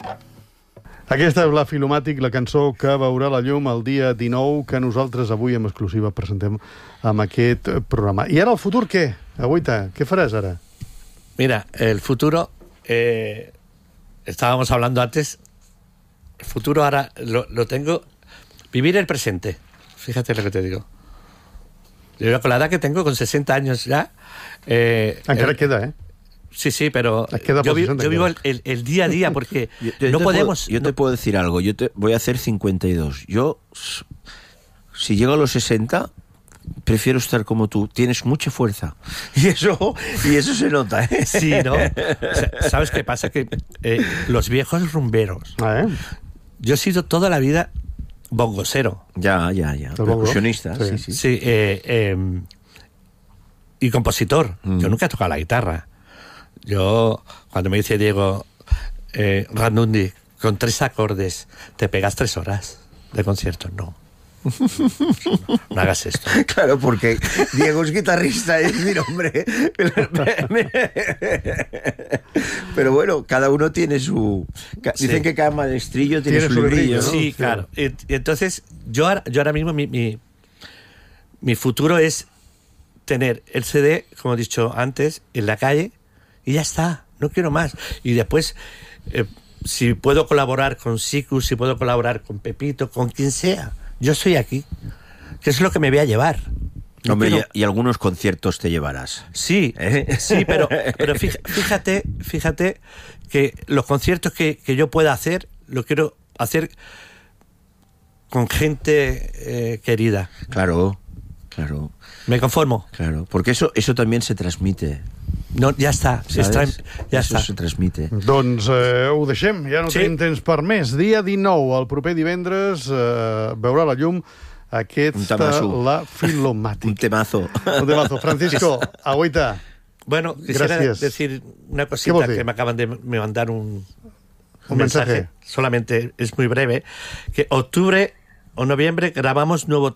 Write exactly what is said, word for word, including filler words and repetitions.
Aquesta és la Filomàtic, la cançó que veurà la llum el dia dinou, que nosaltres avui en exclusiva presentem amb aquest programa. I ara el futur què? Agüita, què faràs ara? Mira, el futuro, eh, estábamos hablando antes, el futuro ahora lo, lo tengo, vivir el presente, fíjate lo que te digo. Yo con la edad que tengo, con sesenta años ya... Eh, Encara eh, queda, ¿eh? Sí, sí, pero yo, vi, yo vivo el, el, el día a día porque yo, yo no te podemos... Puedo, yo no... te puedo decir algo, yo te voy a hacer cincuenta y dos. Yo, si llego a los sesenta, prefiero estar como tú. Tienes mucha fuerza. Y eso, y eso se nota, ¿eh? Sí, ¿no? O sea, ¿sabes qué pasa? Que eh, los viejos rumberos... Ah, ¿eh? Yo he sido toda la vida bongosero. Ya, ya, ya. Percusionista, sí, sí. Sí, sí eh, eh, y compositor. Mm. Yo nunca he tocado la guitarra. Yo, cuando me dice Diego, eh, Randundi, con tres acordes, ¿te pegas tres horas de concierto? No. No, no hagas esto. Claro, porque Diego es guitarrista, es decir, hombre. Pero bueno, cada uno tiene su... Dicen sí. que cada maestrillo tiene, tiene su librillo, ¿no? Sí, claro. Y, y entonces, yo ahora, yo ahora mismo, mi, mi, mi futuro es tener el C D, como he dicho antes, en la calle, y ya está, no quiero más. Y después, eh, si puedo colaborar con Siku, si puedo colaborar con Pepito, con quien sea, yo estoy aquí, que es lo que me voy a llevar. No Hombre, quiero... y, y algunos conciertos te llevarás. Sí, ¿eh? sí, pero, pero fíjate, fíjate que los conciertos que, que yo pueda hacer, lo quiero hacer con gente eh, querida. Claro, claro. Me conformo. Claro, porque eso, eso también se transmite. No, ja està, està ja Això està. se transmite. Doncs eh, ho deixem, ja no sí. tenim temps per més. Dia dinou, el proper divendres, eh, veurà la llum aquesta, la Filomàtic. Un temazo. Un temazo. Francisco, agüita. Bueno, quisiera Gracias. decir una cosita que me acaban de me mandar un, un, un mensaje. mensaje. Solamente es muy breve. Que octubre o noviembre grabamos nuevo